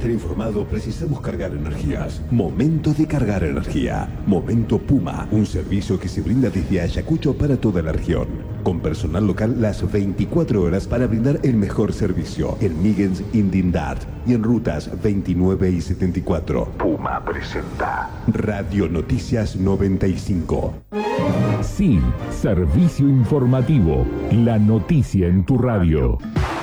estar informado, precisamos cargar energías. Momento de cargar energía. Momento Puma, un servicio que se brinda desde Ayacucho para toda la región. Con personal local las 24 horas para brindar el mejor servicio. En Migens, Indindad y en rutas 29 y 74. Puma presenta Radio Noticias 95. Sí, servicio informativo. La noticia en tu radio.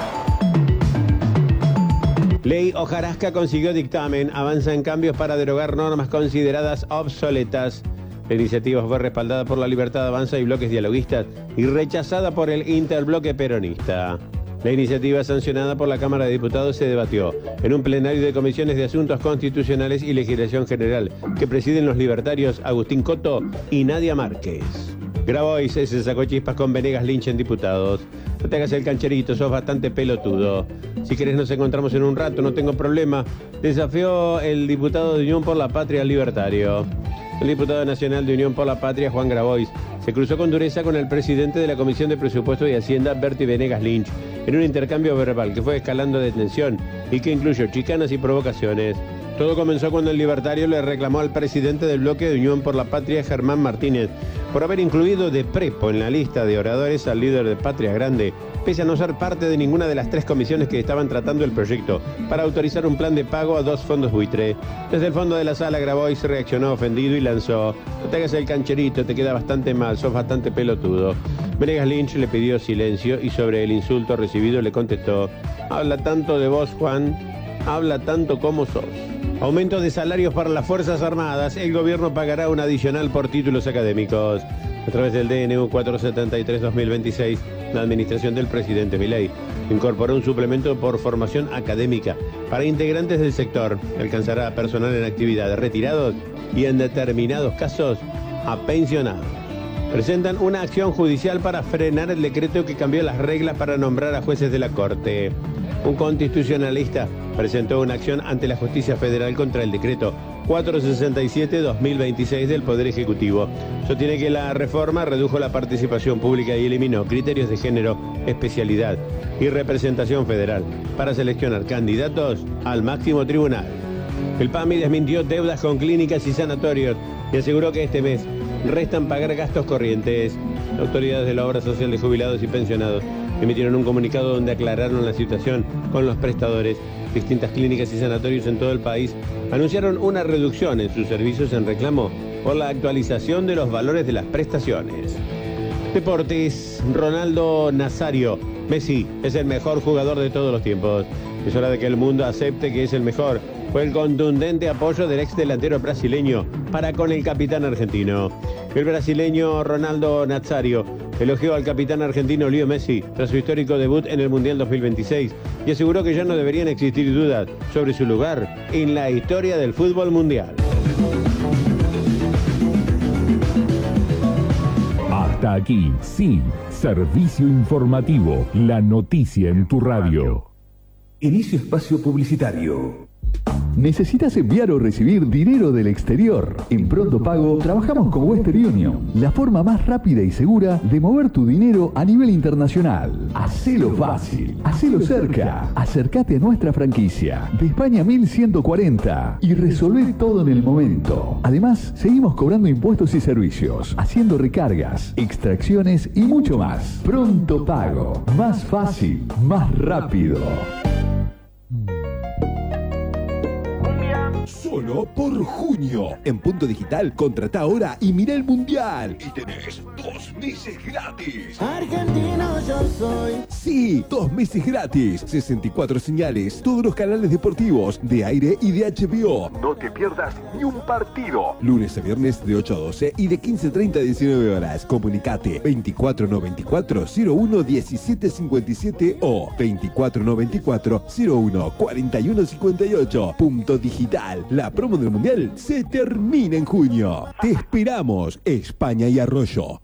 Ley Hojarasca consiguió dictamen. Avanza en cambios para derogar normas consideradas obsoletas. La iniciativa fue respaldada por La Libertad Avanza y bloques dialoguistas y rechazada por el interbloque peronista. La iniciativa sancionada por la Cámara de Diputados se debatió en un plenario de comisiones de Asuntos Constitucionales y Legislación General que presiden los libertarios Agustín Coto y Nadia Márquez. Grabois se sacó chispas con Venegas Lynch en diputados. No te hagas el cancherito, sos bastante pelotudo. Si querés nos encontramos en un rato, no tengo problema. Desafió el diputado de Unión por la Patria libertario. El diputado nacional de Unión por la Patria, Juan Grabois, se cruzó con dureza con el presidente de la Comisión de Presupuesto y Hacienda, Berti Venegas Lynch, en un intercambio verbal que fue escalando de tensión y que incluyó chicanas y provocaciones. Todo comenzó cuando el libertario le reclamó al presidente del bloque de Unión por la Patria, Germán Martínez, por haber incluido de prepo en la lista de oradores al líder de Patria Grande, pese a no ser parte de ninguna de las 3 comisiones que estaban tratando el proyecto, para autorizar un plan de pago a 2 fondos buitre. Desde el fondo de la sala, Grabois reaccionó ofendido y lanzó: no te hagas el cancherito, te queda bastante mal, sos bastante pelotudo. Venegas Lynch le pidió silencio y sobre el insulto recibido le contestó: habla tanto de vos, Juan, habla tanto como sos. Aumento de salarios para las Fuerzas Armadas. El gobierno pagará un adicional por títulos académicos. A través del DNU 473-2026, la administración del presidente Milei incorporó un suplemento por formación académica para integrantes del sector. Alcanzará a personal en actividad, retirados y, en determinados casos, a pensionados. Presentan una acción judicial para frenar el decreto que cambió las reglas para nombrar a jueces de la Corte. Un constitucionalista presentó una acción ante la Justicia Federal contra el decreto 467-2026 del Poder Ejecutivo. Sostiene que la reforma redujo la participación pública y eliminó criterios de género, especialidad y representación federal para seleccionar candidatos al máximo tribunal. El PAMI desmintió deudas con clínicas y sanatorios y aseguró que este mes restan pagar gastos corrientes. Autoridades de la Obra Social de Jubilados y Pensionados emitieron un comunicado donde aclararon la situación con los prestadores. Distintas clínicas y sanatorios en todo el país anunciaron una reducción en sus servicios en reclamo por la actualización de los valores de las prestaciones. Deportes. Ronaldo Nazario. Messi es el mejor jugador de todos los tiempos. Es hora de que el mundo acepte que es el mejor. Fue el contundente apoyo del ex delantero brasileño para con el capitán argentino. El brasileño Ronaldo Nazario elogió al capitán argentino Leo Messi tras su histórico debut en el Mundial 2026 y aseguró que ya no deberían existir dudas sobre su lugar en la historia del fútbol mundial. Hasta aquí, sí, servicio informativo, la noticia en tu radio. Inicio espacio publicitario. ¿Necesitas enviar o recibir dinero del exterior? En Pronto Pago trabajamos con Western Union, la forma más rápida y segura de mover tu dinero a nivel internacional. Hacelo fácil, hacelo cerca. Acércate a nuestra franquicia de España 1140 y resolvé todo en el momento. Además, seguimos cobrando impuestos y servicios, haciendo recargas, extracciones y mucho más. Pronto Pago, más fácil, más rápido. Solo por junio. En Punto Digital, contrata ahora y mira el Mundial. Y tenés 2 meses gratis. Argentino yo soy. Sí, 2 meses gratis. 64 señales, todos los canales deportivos, de aire y de HBO. No te pierdas ni un partido. Lunes a viernes de 8 a 12 y de 15:30 a 19 horas. Comunicate 249401757 o 24940414158. Punto Digital. La promo del Mundial se termina en junio. Te esperamos, España y Arroyo.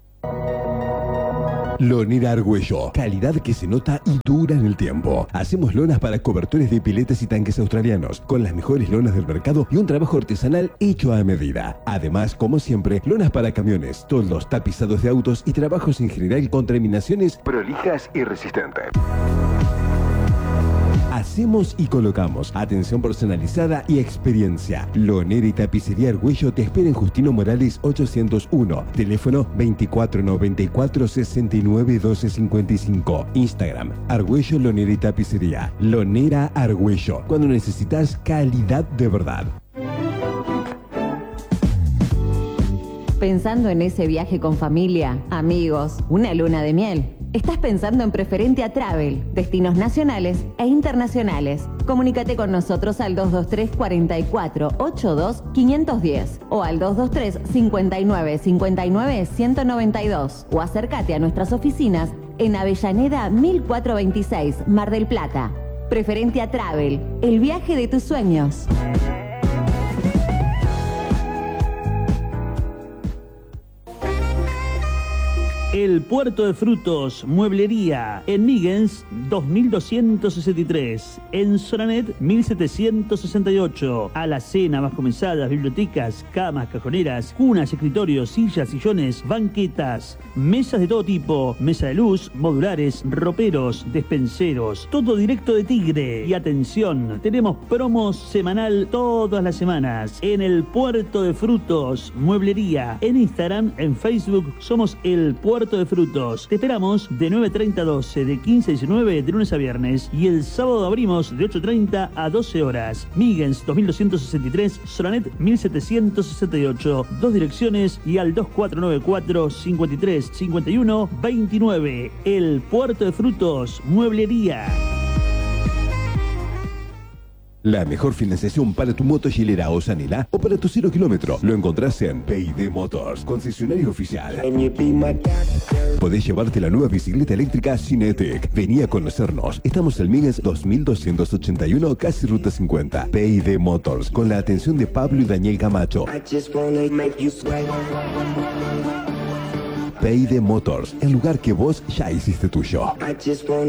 Lonera Argüello, calidad que se nota y dura en el tiempo. Hacemos lonas para cobertores de piletas y tanques australianos, con las mejores lonas del mercado y un trabajo artesanal hecho a medida. Además, como siempre, lonas para camiones, toldos, tapizados de autos y trabajos en general con terminaciones prolijas y resistentes. Hacemos y colocamos. Atención personalizada y experiencia. Lonera y Tapicería Argüello te espera en Justino Morales 801. Teléfono 2494 69 12 55. Instagram Argüello Lonera y Tapicería. Lonera Argüello. Cuando necesitas calidad de verdad. Pensando en ese viaje con familia, amigos, una luna de miel. Estás pensando en Preferentia Travel, destinos nacionales e internacionales. Comunícate con nosotros al 223 44 82 510 o al 223 59 59 192 o acércate a nuestras oficinas en Avellaneda 1426, Mar del Plata. Preferentia Travel, el viaje de tus sueños. El Puerto de Frutos, Mueblería, en Migens 2263, en Soranet 1768, alacena, bajo mesadas, bibliotecas, camas, cajoneras, cunas, escritorios, sillas, sillones, banquetas, mesas de todo tipo, mesa de luz, modulares, roperos, despenseros, todo directo de Tigre. Y atención, tenemos promos semanal todas las semanas en el Puerto de Frutos, Mueblería, en Instagram, en Facebook, somos el Puerto de Frutos. Te esperamos de 9:30 a 12, de 15 a 19, de lunes a viernes. Y el sábado abrimos de 8:30 a 12 horas. Migens 2263, Soranet 1768. Dos direcciones y al 2494 53 51 29. El Puerto de Frutos, Mueblería. La mejor financiación para tu moto hilera o Sanela o para tu 0 kilómetro lo encontrás en P&D Motors, concesionario oficial. Podés llevarte la nueva bicicleta eléctrica Cinetic. Vení a conocernos. Estamos en Migens 2281, casi ruta 50. P&D Motors, con la atención de Pablo y Daniel Camacho. P&D Motors, el lugar que vos ya hiciste tuyo.